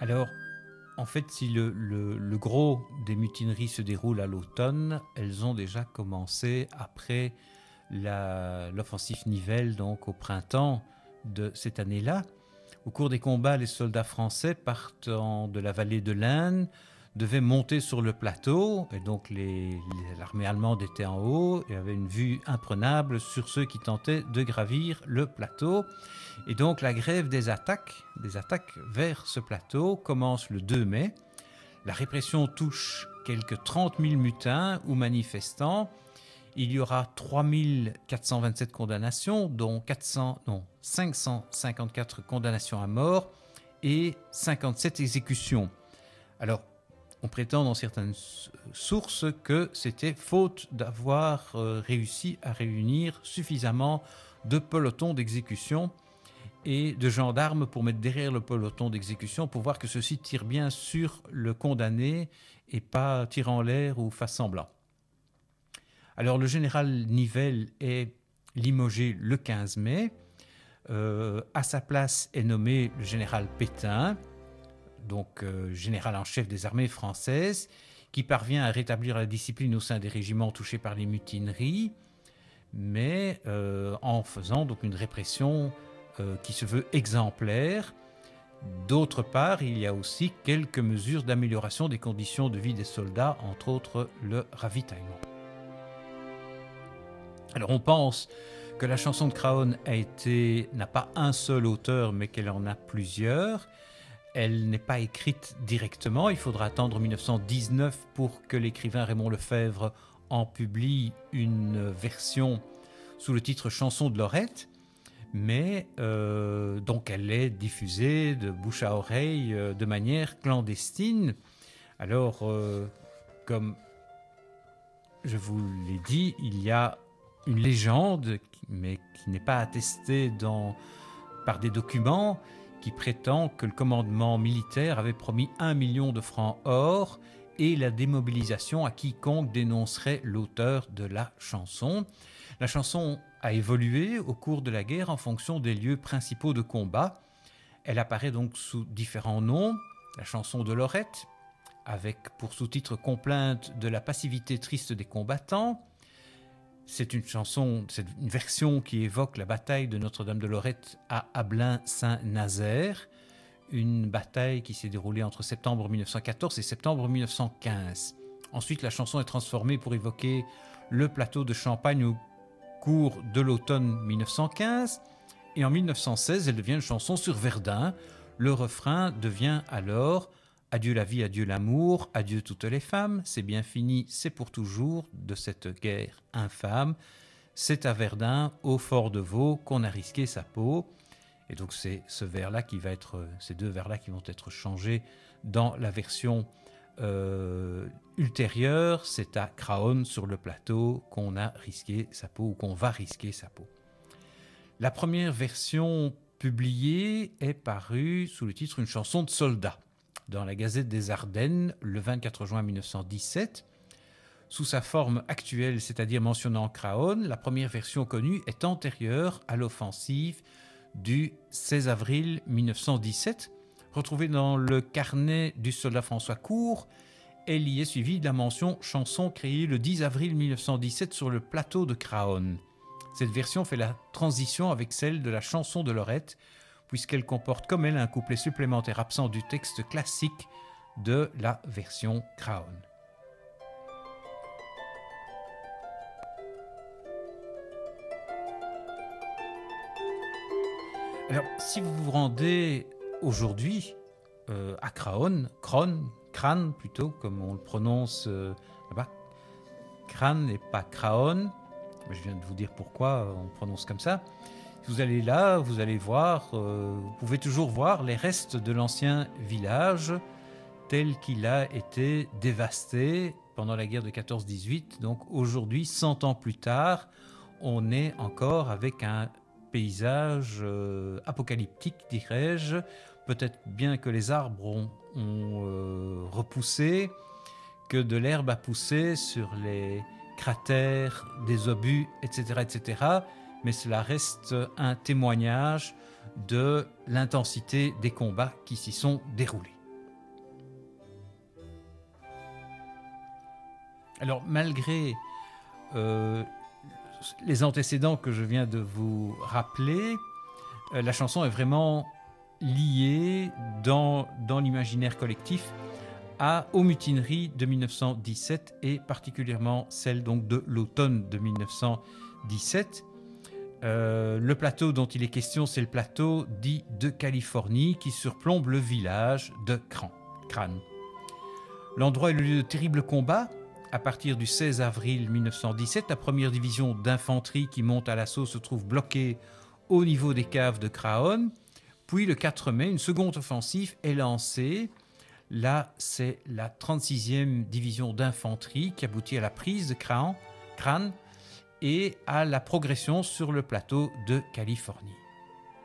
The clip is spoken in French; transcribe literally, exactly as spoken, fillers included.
Alors, en fait, si le, le, le gros des mutineries se déroule à l'automne, elles ont déjà commencé après la, l'offensive Nivelle, donc au printemps de cette année-là. Au cours des combats, les soldats français partant de la vallée de l'Aisne devaient monter sur le plateau, et donc les, les, l'armée allemande était en haut et avait une vue imprenable sur ceux qui tentaient de gravir le plateau. Et donc la grève des attaques, des attaques vers ce plateau commence le deux mai. La répression touche quelques trente mille mutins ou manifestants. Il y aura trois mille quatre cent vingt-sept condamnations, dont quatre cents, non, cinq cent cinquante-quatre condamnations à mort et cinquante-sept exécutions. Alors, on prétend dans certaines sources que c'était faute d'avoir euh, réussi à réunir suffisamment de pelotons d'exécution et de gendarmes pour mettre derrière le peloton d'exécution pour voir que ceux-ci tirent bien sur le condamné et pas tirent en l'air ou fassent semblant. Alors le général Nivelle est limogé le quinze mai. Euh, à sa place est nommé le général Pétain, donc euh, général en chef des armées françaises, qui parvient à rétablir la discipline au sein des régiments touchés par les mutineries, mais euh, en faisant donc une répression euh, qui se veut exemplaire. D'autre part, il y a aussi quelques mesures d'amélioration des conditions de vie des soldats, entre autres le ravitaillement. Alors on pense que la chanson de Craonne a été, n'a pas un seul auteur, mais qu'elle en a plusieurs. Elle n'est pas écrite directement. Il faudra attendre mille neuf cent dix-neuf pour que l'écrivain Raymond Lefebvre en publie une version sous le titre Chanson de Lorette. Mais euh, donc elle est diffusée de bouche à oreille euh, de manière clandestine. Alors, euh, comme je vous l'ai dit, il y a une légende, mais qui n'est pas attestée dans, par des documents, qui prétend que le commandement militaire avait promis un million de francs or et la démobilisation à quiconque dénoncerait l'auteur de la chanson. La chanson a évolué au cours de la guerre en fonction des lieux principaux de combat. Elle apparaît donc sous différents noms. La chanson de Lorette, avec pour sous-titre Complainte de la passivité triste des combattants. C'est une chanson, c'est une version qui évoque la bataille de Notre-Dame de Lorette à Ablain-Saint-Nazaire, une bataille qui s'est déroulée entre septembre mille neuf cent quatorze et septembre mille neuf cent quinze. Ensuite, la chanson est transformée pour évoquer le plateau de Champagne au cours de l'automne mille neuf cent quinze, et en mille neuf cent seize, elle devient une chanson sur Verdun. Le refrain devient alors « Adieu la vie, adieu l'amour, adieu toutes les femmes, c'est bien fini, c'est pour toujours de cette guerre infâme. C'est à Verdun, au fort de Vaux, qu'on a risqué sa peau. » Et donc c'est ce vers-là qui va être, ces deux vers-là qui vont être changés dans la version euh, ultérieure. C'est à Craonne, sur le plateau, qu'on a risqué sa peau ou qu'on va risquer sa peau. La première version publiée est parue sous le titre « Une chanson de soldat » dans la Gazette des Ardennes le vingt-quatre juin mille neuf cent dix-sept. Sous sa forme actuelle, c'est-à-dire mentionnant Craonne, la première version connue est antérieure à l'offensive du seize avril mille neuf cent dix-sept. Retrouvée dans le carnet du soldat François Court, elle y est suivie de la mention « chanson créée le dix avril mille neuf cent dix-sept sur le plateau de Craonne ». Cette version fait la transition avec celle de la chanson de Lorette, puisqu'elle comporte comme elle un couplet supplémentaire absent du texte classique de la version Craonne. Alors, si vous vous rendez aujourd'hui euh, à Craonne, Cronne, Crâne plutôt, comme on le prononce euh, là-bas, Crâne et pas Craonne, je viens de vous dire pourquoi on prononce comme ça. Si vous allez là, vous allez voir, euh, vous pouvez toujours voir les restes de l'ancien village tel qu'il a été dévasté pendant la guerre de quatorze dix-huit. Donc aujourd'hui, cent ans plus tard, on est encore avec un paysage euh, apocalyptique, dirais-je. Peut-être bien que les arbres ont, ont euh, repoussé, que de l'herbe a poussé sur les cratères, des obus, et cetera, et cetera. Mais cela reste un témoignage de l'intensité des combats qui s'y sont déroulés. Alors, malgré euh, les antécédents que je viens de vous rappeler, euh, la chanson est vraiment liée dans, dans l'imaginaire collectif à, aux mutineries de mille neuf cent dix-sept et particulièrement celle donc de l'automne de mille neuf cent dix-sept. Euh, le plateau dont il est question, c'est le plateau dit de Californie qui surplombe le village de Crane. L'endroit est le lieu de terribles combats. À partir du seize avril mille neuf cent dix-sept, la première division d'infanterie qui monte à l'assaut se trouve bloquée au niveau des caves de Craonne. Puis le quatre mai, une seconde offensive est lancée. Là, c'est la trente-sixième division d'infanterie qui aboutit à la prise de Crane et à la progression sur le plateau de Californie.